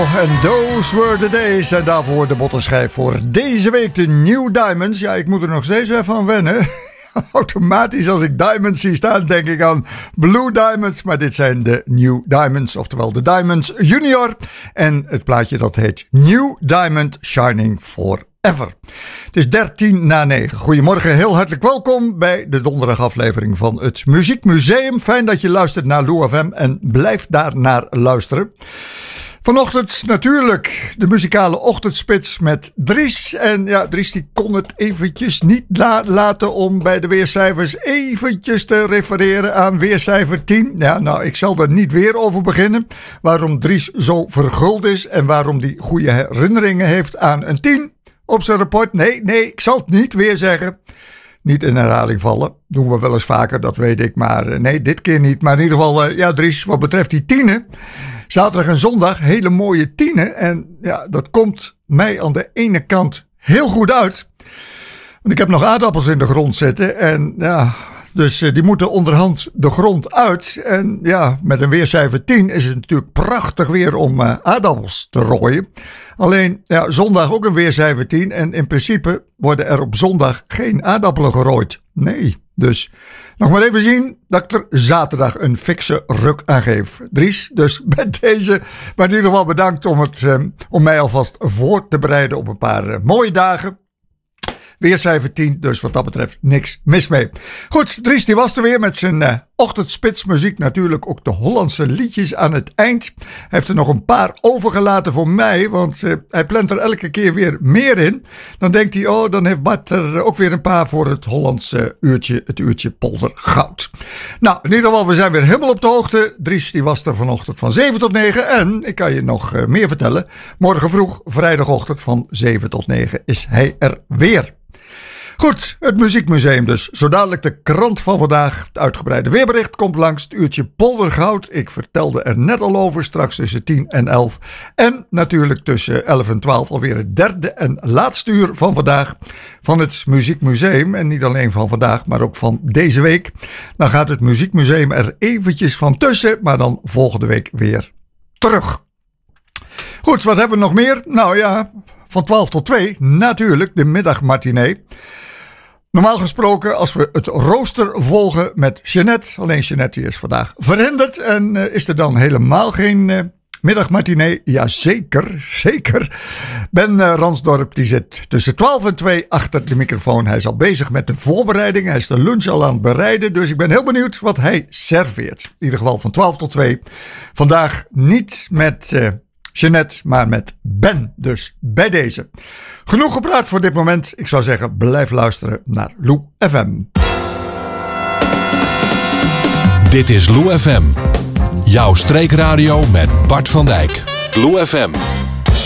En Those Were The Days. En daarvoor de bottenschijf voor deze week de New Diamonds. Ja, ik moet er nog steeds even aan wennen. Automatisch als ik Diamonds zie staan, denk ik aan Blue Diamonds. Maar dit zijn de New Diamonds, oftewel de Diamonds Junior. En het plaatje dat heet New Diamond Shining Forever. Het is 9:13. Goedemorgen, heel hartelijk welkom bij de donderdagaflevering van het Muziekmuseum. Fijn dat je luistert naar Lou FM en blijf daar naar luisteren. Vanochtend natuurlijk de muzikale ochtendspits met Dries. En ja, Dries die kon het eventjes niet laten om bij de weercijfers eventjes te refereren aan weercijfer 10. Ja, nou, ik zal er niet weer over beginnen. Waarom Dries zo verguld is en waarom hij goede herinneringen heeft aan een 10 op zijn rapport. Nee, ik zal het niet weer zeggen. Niet in herhaling vallen. Doen we wel eens vaker, dat weet ik. Maar nee, dit keer niet. Maar in ieder geval, ja Dries, wat betreft die 10. Zaterdag en zondag, hele mooie 10. En ja, dat komt mij aan de ene kant heel goed uit. Want ik heb nog aardappels in de grond zitten. En ja, dus die moeten onderhand de grond uit. En ja, met een weercijfer 10 is het natuurlijk prachtig weer om aardappels te rooien. Alleen, ja, zondag ook een weercijfer 10. En in principe worden er op zondag geen aardappelen gerooid. Nee, dus nog maar even zien dat ik er zaterdag een fikse ruk aan geef. Dries, dus met deze, maar in ieder geval bedankt om mij alvast voor te bereiden op een paar mooie dagen. Weercijfer 10, dus wat dat betreft niks mis mee. Goed, Dries die was er weer met zijn ochtendspitsmuziek. Natuurlijk ook de Hollandse liedjes aan het eind. Hij heeft er nog een paar overgelaten voor mij, want hij plant er elke keer weer meer in. Dan denkt hij, oh, dan heeft Bart er ook weer een paar voor het Hollandse uurtje, het uurtje Poldergoud. Nou, in ieder geval, we zijn weer helemaal op de hoogte. Dries die was er vanochtend van 7 tot 9 en ik kan je nog meer vertellen. Morgen vroeg, vrijdagochtend van 7 tot 9 is hij er weer. Goed, het Muziekmuseum dus. Zo dadelijk de krant van vandaag. Het uitgebreide weerbericht komt langs. Het uurtje Poldergoud. Ik vertelde er net al over. Straks tussen 10 en 11. En natuurlijk tussen 11 en 12 alweer het derde en laatste uur van vandaag. Van het Muziekmuseum. En niet alleen van vandaag, maar ook van deze week. Dan gaat het Muziekmuseum er eventjes van tussen. Maar dan volgende week weer terug. Goed, wat hebben we nog meer? Nou ja, van 12 tot 2 natuurlijk de middagmatinee. Normaal gesproken, als we het rooster volgen met Jeanette. Alleen Jeanette is vandaag verhinderd. En is er dan helemaal geen middagmatinee? Ja, zeker. Ben Ransdorp die zit tussen 12 en 2 achter de microfoon. Hij is al bezig met de voorbereiding. Hij is de lunch al aan het bereiden. Dus ik ben heel benieuwd wat hij serveert. In ieder geval van 12 tot 2. Vandaag niet met Jeanette, maar met Ben. Dus bij deze. Genoeg gepraat voor dit moment. Ik zou zeggen, blijf luisteren naar Lou FM. Dit is Lou FM. Jouw streekradio met Bart van Dijk. Lou FM.